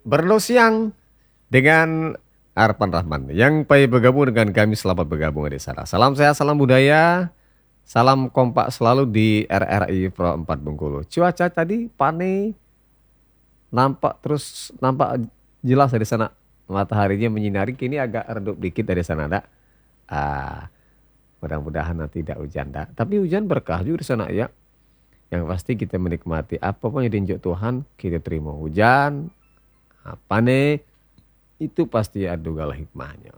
Berno siang dengan Arpan Rahman yang pay bergabung dengan kami, selamat bergabung di sana. Salam sehat, salam budaya, salam kompak selalu di RRI Pro 4 Bengkulu. Cuaca tadi pane nampak jelas dari sana, mataharinya menyinari, kini agak redup dikit dari sana dak. Ah, mudah-mudahan nanti tidak hujan dak. Tapi hujan berkah juga di sana ya. Yang pasti kita menikmati apapun yang diunjuk Tuhan, kita terima hujan, apa nih, itu pasti ada segala hikmahnya.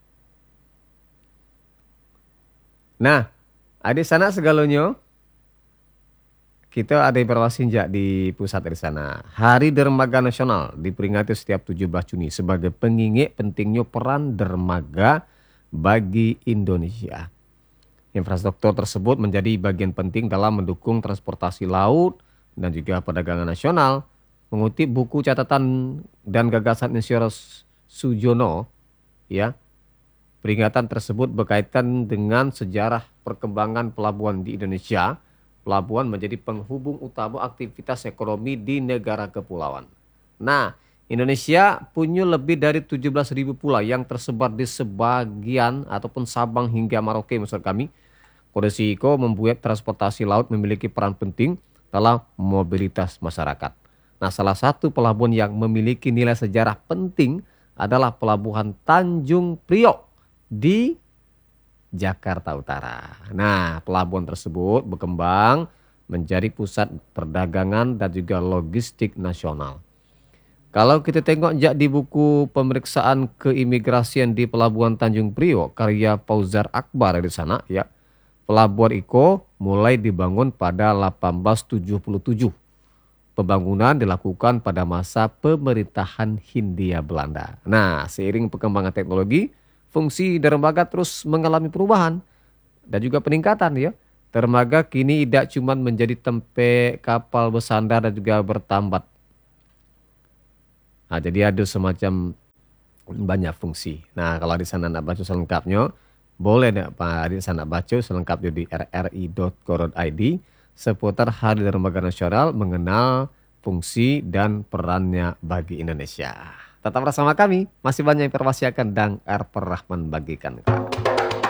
Nah, ada sana segalanya. Kita ada informasi di pusat dari sana. Hari Dermaga Nasional diperingati setiap 17 Juni sebagai pengingat pentingnya peran dermaga bagi Indonesia. Infrastruktur tersebut menjadi bagian penting dalam mendukung transportasi laut dan juga perdagangan nasional. Mengutip buku catatan dan gagasan Insinyur Sujono, ya, peringatan tersebut berkaitan dengan sejarah perkembangan pelabuhan di Indonesia. Pelabuhan menjadi penghubung utama aktivitas ekonomi di negara kepulauan. Nah, Indonesia punya lebih dari 17.000 pulau yang tersebar di sebagian ataupun Sabang hingga Merauke maksud kami. Kondisi itu membuat transportasi laut memiliki peran penting dalam mobilitas masyarakat. Nah, salah satu pelabuhan yang memiliki nilai sejarah penting adalah Pelabuhan Tanjung Priok di Jakarta Utara. Nah, pelabuhan tersebut berkembang menjadi pusat perdagangan dan juga logistik nasional. Kalau kita tengok di buku pemeriksaan keimigrasian di Pelabuhan Tanjung Priok karya Fauzar Akbar di sana ya. Pelabuhan Iko mulai dibangun pada 1877. Pembangunan dilakukan pada masa pemerintahan Hindia Belanda. Nah, seiring perkembangan teknologi, fungsi dermaga terus mengalami perubahan dan juga peningkatan ya. Dermaga kini tidak cuma menjadi tempat kapal bersandar dan juga bertambat. Nah, jadi ada semacam banyak fungsi. Nah, kalau di sana nak baca selengkapnya, boleh Pak di sana baca selengkapnya di rri.co.id seputar Hari Dermaga Nasional, mengenal fungsi dan perannya bagi Indonesia. Tetap bersama kami, masih banyak informasi akan Dang Arpan Rahman bagikan.